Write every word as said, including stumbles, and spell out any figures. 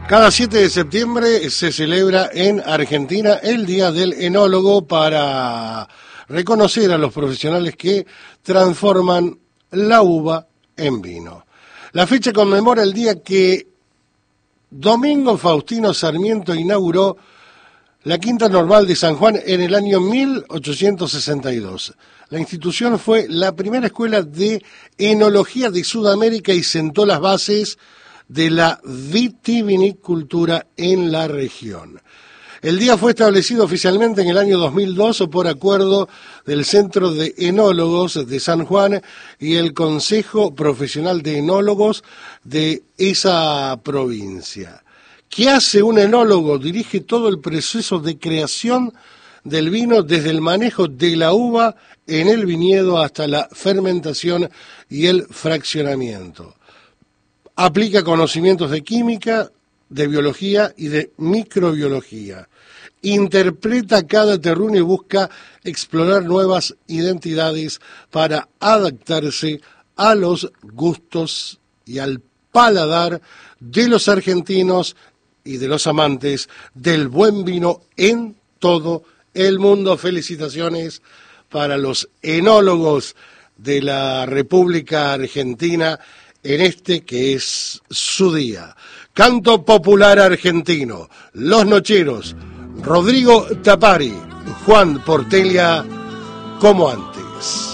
Cada siete de septiembre se celebra en Argentina el Día del Enólogo para reconocer a los profesionales que transforman la uva en vino. La fecha conmemora el día que Domingo Faustino Sarmiento inauguró la Quinta Normal de San Juan en el año mil ochocientos sesenta y dos. La institución fue la primera escuela de enología de Sudamérica y sentó las bases de la vitivinicultura en la región. El día fue establecido oficialmente en el año dos mil dos por acuerdo del Centro de Enólogos de San Juan y el Consejo Profesional de Enólogos de esa provincia. ¿Qué hace un enólogo? Dirige todo el proceso de creación del vino, desde el manejo de la uva en el viñedo hasta la fermentación y el fraccionamiento. Aplica conocimientos de química, de biología y de microbiología. Interpreta cada terruño y busca explorar nuevas identidades para adaptarse a los gustos y al paladar de los argentinos y de los amantes del buen vino en todo el mundo. Felicitaciones para los enólogos de la República Argentina en este que es su día. Canto popular argentino, Los Nocheros, Rodrigo Tapari, Juan Portella, como antes.